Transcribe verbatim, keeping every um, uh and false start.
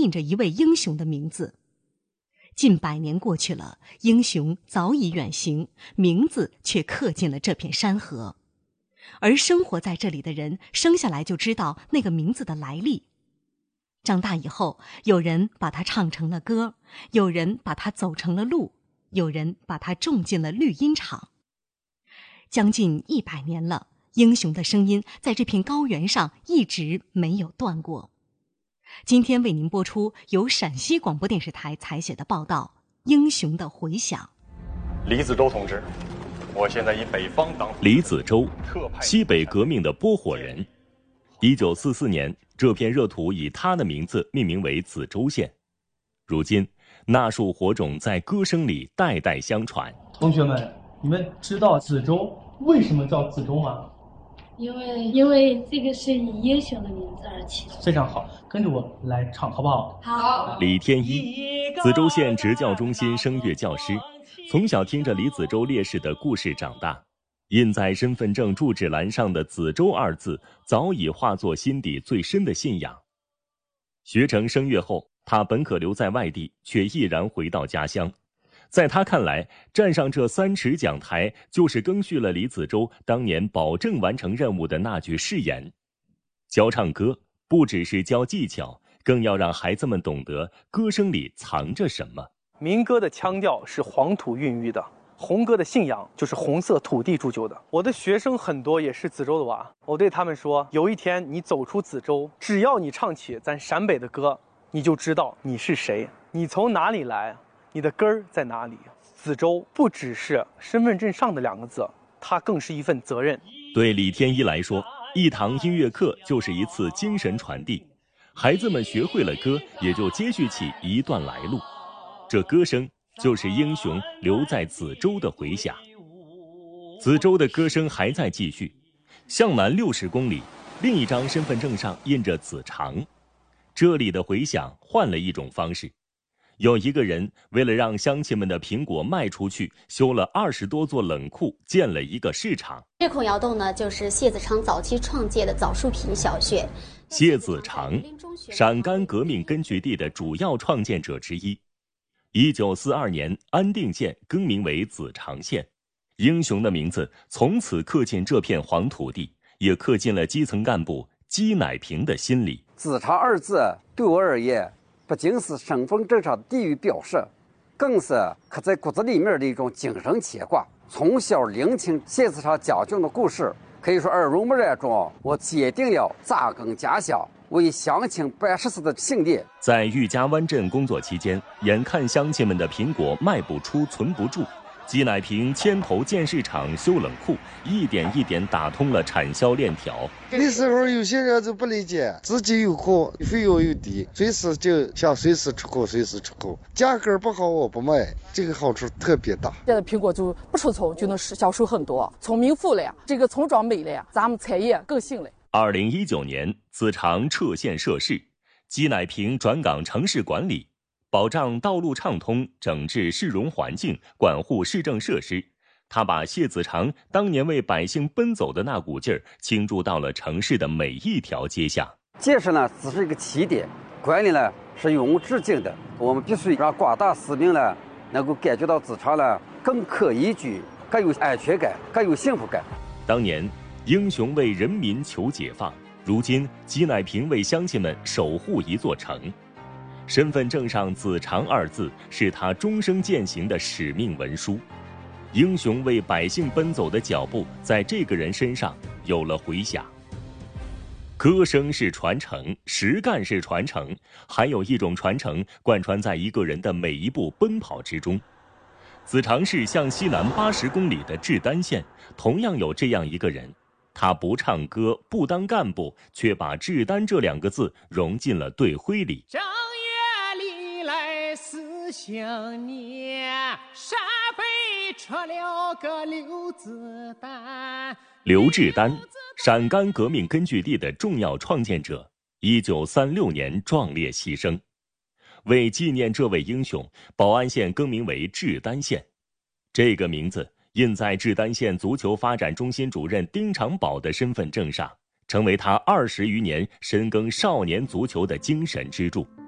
印着一位英雄的名字。近百年过去了，英雄早已远行，名字却刻进了这片山河。而生活在这里的人，生下来就知道那个名字的来历。长大以后，有人把它唱成了歌，有人把它走成了路，有人把它种进了绿荫场。将近一百年了，英雄的声音在这片高原上一直没有断过。今天为您播出由陕西广播电视台采写的报道《英雄的回响》。 李子洲同志，我现在以北方党。 李子洲，西北革命的拨火人。一九四四年，这片热土以他的名字命名为子洲县。如今，那束火种在歌声里代代相传。 同学们，你们知道子洲为什么叫子洲吗？ 因为因为这个是以英雄的名字而起的。 非常好，跟着我来唱好不好？ 好。 李天一，子洲县职教中心声乐教师，从小听着李子洲烈士的故事长大，印在身份证住址栏上的子洲二字早已化作心底最深的信仰。学成声乐后，他本可留在外地，却毅然回到家乡。在他看来，站上这三尺讲台，就是赓续了李子洲当年保证完成任务的那句誓言。教唱歌不只是教技巧，更要让孩子们懂得歌声里藏着什么。 民歌的腔调是黄土孕育的，红歌的信仰就是红色土地铸就的。我的学生很多也是子洲的娃，我对他们说，有一天你走出子洲，只要你唱起咱陕北的歌，你就知道你是谁，你从哪里来，你的根儿在哪里？子洲不只是身份证上的两个字，它更是一份责任。 对李天一来说，一堂音乐课就是一次精神传递，孩子们学会了歌，也就接续起一段来路。这歌声就是英雄留在子洲的回响。子洲的歌声还在继续，向南六十公里，另一张身份证上印着子长。这里的回响换了一种方式。有一个人为了让乡亲们的苹果卖出去，修了二十多座冷库，建了一个市场。 这孔窑洞呢，就是谢子长早期创建的枣树坪小学。 谢子长，陕甘革命根据地的主要创建者之一。一九四二年，安定县更名为子长县，英雄的名字从此刻进这片黄土地，也刻进了基层干部姬乃平的心里。 子长二字对我而言，不仅是身份证上的地域表示，更是刻在骨子里面的一种精神牵挂。从小聆听谢子长讲讲的故事，可以说耳濡目染中，我坚定了扎根家乡，为乡亲办实事的信念。 在玉家湾镇工作期间，眼看乡亲们的苹果卖不出、存不住，姬乃平牵头建市场、修冷库，一点一点打通了产销链条。 那时候有些人就不理解，自己有货，费用又低，随时就想随时出口，随时出口，价格不好我不卖，这个好处特别大。 现在苹果就不出葱就能销售很多，从民富了呀，这个村庄美了呀，咱们产业更兴了。 二零一九年，子长撤县设市，姬乃平转岗城市管理，保障道路畅通，整治市容环境，管护市政设施。他把谢子长当年为百姓奔走的那股劲儿倾注到了城市的每一条街巷。 建设呢只是一个起点，管理呢是永无止境的。我们必须让广大市民呢能够感觉到子长呢更可宜居，更有安全感，更有幸福感。 当年英雄为人民求解放，如今姬乃平为乡亲们守护一座城。身份证上子长二字是他终生践行的使命文书。英雄为百姓奔走的脚步在这个人身上有了回响。歌声是传承，实干是传承，还有一种传承贯穿在一个人的每一步奔跑之中。子长市向西南八十公里的志丹县同样有这样一个人，他不唱歌，不当干部，却把志丹这两个字融进了队徽里。 正月里来思乡年，陕北出了个刘子丹。 刘志丹，陕甘革命根据地的重要创建者，一九三六年壮烈牺牲。为纪念这位英雄，保安县更名为志丹县。这个名字印在志丹县足球发展中心主任丁长宝的身份证上，成为他二十余年深耕少年足球的精神支柱。